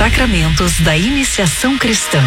sacramentos da iniciação cristã.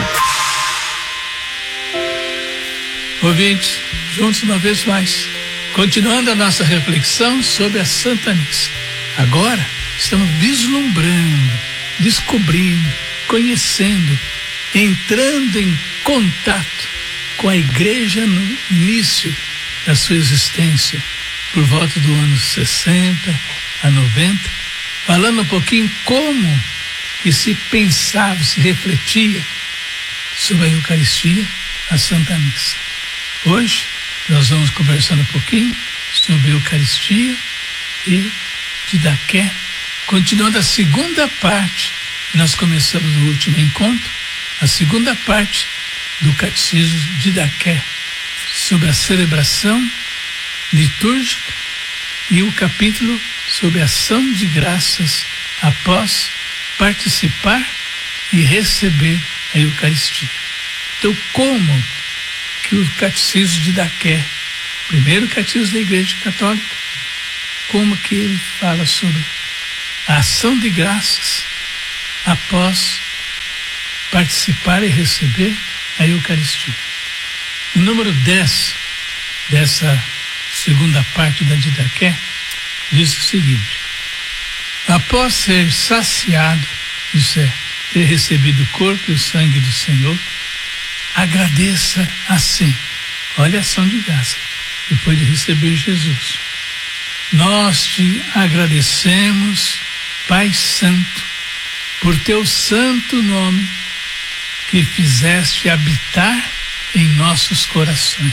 Ouvinte, juntos uma vez mais, continuando a nossa reflexão sobre a Santa Missa. Agora estamos vislumbrando, descobrindo, conhecendo, entrando em contato com a Igreja no início da sua existência, por volta do ano 60 a 90, falando um pouquinho como que se pensava, se refletia sobre a Eucaristia, a Santa Missa. Hoje nós vamos conversar um pouquinho sobre a Eucaristia e Didaqué, continuando a segunda parte que nós começamos no último encontro, a segunda parte do Catecismo de Didaqué, sobre a celebração litúrgica e o capítulo sobre a ação de graças após participar e receber a Eucaristia. Então, como que o Catecismo de Didaqué, primeiro catecismo da Igreja Católica, como que ele fala sobre a ação de graças após participar e receber a Eucaristia. O número 10 dessa segunda parte da Didaqué diz o seguinte: após ser saciado, isso é, ter recebido o corpo e o sangue do Senhor, agradeça assim. Olha a ação de graça, depois de receber Jesus. Nós te agradecemos, Pai Santo, por teu santo nome, que fizeste habitar em nossos corações.